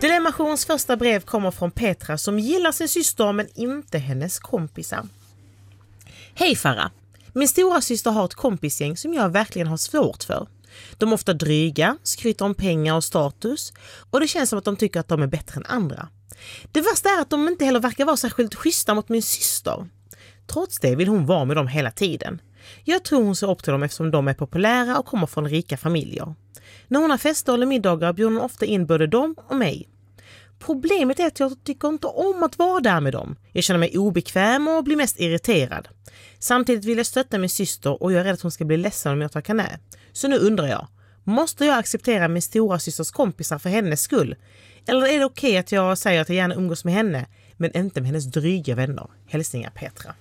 Dilemmations första brev kommer från Petra som gillar sin syster men inte hennes kompisar. Hej Farah. Min stora syster har ett kompisgäng som jag verkligen har svårt för. De är ofta dryga, skryter om pengar och status och det känns som att de tycker att de är bättre än andra. Det värsta är att de inte heller verkar vara särskilt schyssta mot min syster. Trots det vill hon vara med dem hela tiden. Jag tror hon ser upp till dem eftersom de är populära och kommer från rika familjer. När hon har fester eller middagar bjuder hon ofta in både dem och mig. Problemet är att jag tycker inte om att vara där med dem. Jag känner mig obekväm och blir mest irriterad. Samtidigt vill jag stötta min syster och jag är rädd att hon ska bli ledsen om jag tar knä. Så nu undrar jag, måste jag acceptera min stora systers kompisar för hennes skull? Eller är det okej att jag säger att jag gärna umgås med henne men inte med hennes dryga vänner? Hälsningar Petra.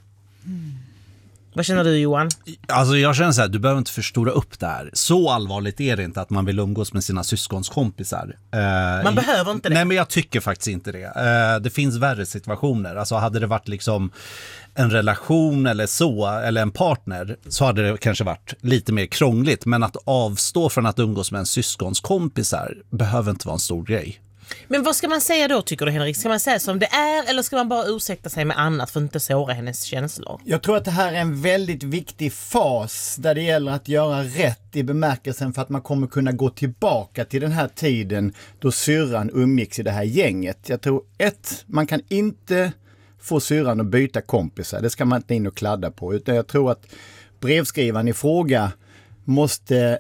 Vad känner du Johan? Alltså jag känner så här, du behöver inte förstora upp det här. Så allvarligt är det inte att man vill umgås med sina syskonkompisar. Man behöver inte det. Nej men jag tycker faktiskt inte det. Det finns värre situationer. Alltså hade det varit liksom en relation eller så, eller en partner, så hade det kanske varit lite mer krångligt. Men att avstå från att umgås med en syskonkompisar behöver inte vara en stor grej. Men vad ska man säga då tycker du Henrik? Ska man säga som det är eller ska man bara ursäkta sig med annat för att inte såra hennes känslor? Jag tror att det här är en väldigt viktig fas där det gäller att göra rätt i bemärkelsen för att man kommer kunna gå tillbaka till den här tiden då syrran umgicks i det här gänget. Jag tror man kan inte få syrran att byta kompisar. Det ska man inte in och kladda på. Utan jag tror att brevskrivaren i fråga måste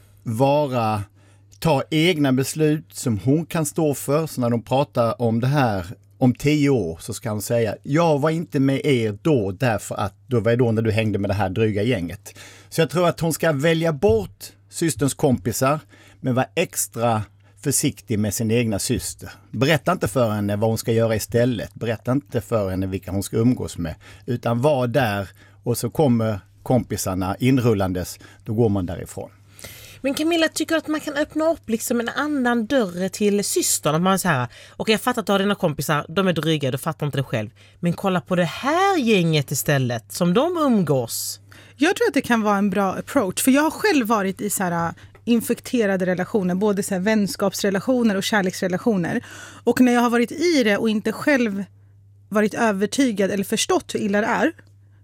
ta egna beslut som hon kan stå för. Så när de pratar om det här om 10 år så ska hon säga jag var inte med er då därför att då var det då när du hängde med det här dryga gänget. Så jag tror att hon ska välja bort systerns kompisar men vara extra försiktig med sin egna syster. Berätta inte för henne vad hon ska göra istället. Berätta inte för henne vilka hon ska umgås med. Utan var där och så kommer kompisarna inrullandes. Då går man därifrån. Men Camilla tycker att man kan öppna upp liksom en annan dörr till systern. Att man säger här, okej jag fattar att du har dina kompisar, de är dryga, du fattar inte det själv. Men kolla på det här gänget istället, som de umgås. Jag tror att det kan vara en bra approach. För jag har själv varit i så här infekterade relationer, både så här vänskapsrelationer och kärleksrelationer. Och när jag har varit i det och inte själv varit övertygad eller förstått hur illa det är,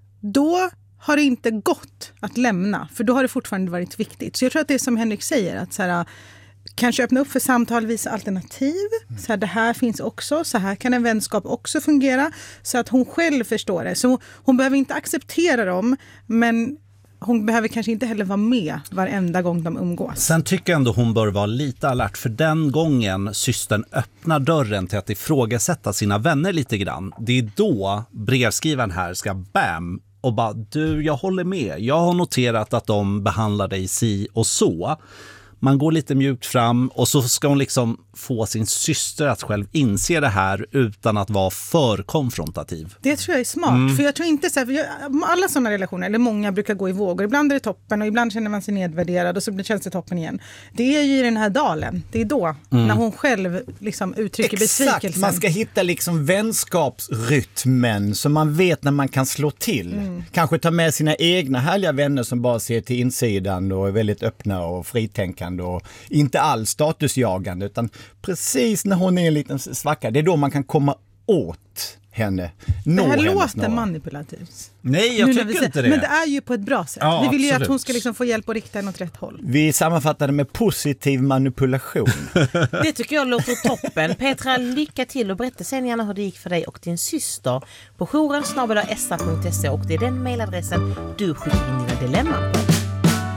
då har det inte gått att lämna. För då har det fortfarande varit viktigt. Så jag tror att det är som Henrik säger, att så här, kanske öppna upp för samtal, visa alternativ. Så här, det här finns också, så här kan en vänskap också fungera. Så att hon själv förstår det. Så hon behöver inte acceptera dem, men hon behöver kanske inte heller vara med varenda gång de umgås. Sen tycker jag ändå hon bör vara lite alert för den gången systern öppnar dörren till att ifrågasätta sina vänner lite grann. Det är då brevskrivaren här ska och bara, du, jag håller med. Jag har noterat att de behandlar dig si och så. Man går lite mjukt fram och så ska hon liksom få sin syster att själv inse det här utan att vara för konfrontativ. Det tror jag är smart. För jag tror inte så här, alla sådana relationer, eller många brukar gå i vågor. Ibland är det toppen och ibland känner man sig nedvärderad och så känns det toppen igen. Det är ju i den här dalen. Det är då, när hon själv liksom uttrycker besvikelsen. Man ska hitta liksom vänskapsrytmen så man vet när man kan slå till. Kanske ta med sina egna härliga vänner som bara ser till insidan och är väldigt öppna och fritänkande och inte alls statusjagande utan precis när hon är en liten svacka, det är då man kan komma åt henne. Det här låter manipulativt. Nej, jag tycker inte det. Men det är ju på ett bra sätt. Ja, vi vill ju absolut. att hon ska liksom få hjälp och rikta den åt rätt håll. Vi sammanfattar det med positiv manipulation. Det tycker jag låter toppen. Petra, lycka till och berätta sen gärna hur det gick för dig och din syster på jouren@sa.se och det är den mailadressen du skickar in dina dilemman på.